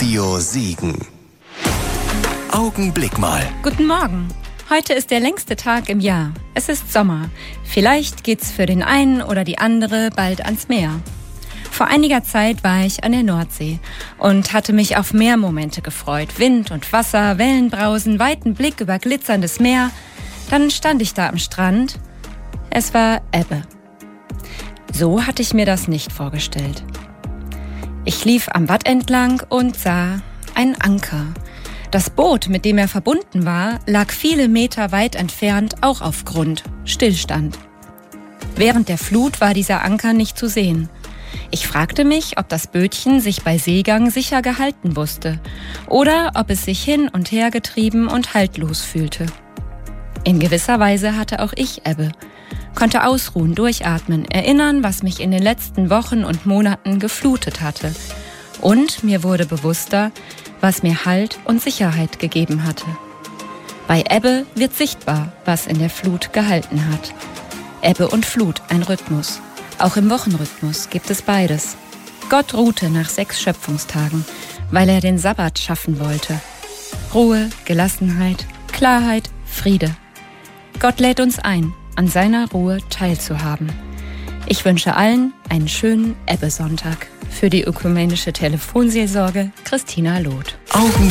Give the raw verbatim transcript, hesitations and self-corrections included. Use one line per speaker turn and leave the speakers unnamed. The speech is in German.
Radio Siegen. Augenblick mal.
Guten Morgen. Heute ist der längste Tag im Jahr. Es ist Sommer. Vielleicht geht's für den einen oder die andere bald ans Meer. Vor einiger Zeit war ich an der Nordsee und hatte mich auf Meermomente gefreut. Wind und Wasser, Wellenbrausen, weiten Blick über glitzerndes Meer. Dann stand ich da am Strand. Es war Ebbe. So hatte ich mir das nicht vorgestellt. Ich lief am Watt entlang und sah einen Anker. Das Boot, mit dem er verbunden war, lag viele Meter weit entfernt auch auf Grund, Stillstand. Während der Flut war dieser Anker nicht zu sehen. Ich fragte mich, ob das Bötchen sich bei Seegang sicher gehalten wusste oder ob es sich hin und her getrieben und haltlos fühlte. In gewisser Weise hatte auch ich Ebbe, konnte ausruhen, durchatmen, erinnern, was mich in den letzten Wochen und Monaten geflutet hatte. Und mir wurde bewusster, was mir Halt und Sicherheit gegeben hatte. Bei Ebbe wird sichtbar, was in der Flut gehalten hat. Ebbe und Flut, ein Rhythmus. Auch im Wochenrhythmus gibt es beides. Gott ruhte nach sechs Schöpfungstagen, weil er den Sabbat schaffen wollte. Ruhe, Gelassenheit, Klarheit, Friede. Gott lädt uns ein, an seiner Ruhe teilzuhaben. Ich wünsche allen einen schönen Ebbe-Sonntag. Für die ökumenische Telefonseelsorge Christina Loth.
Augen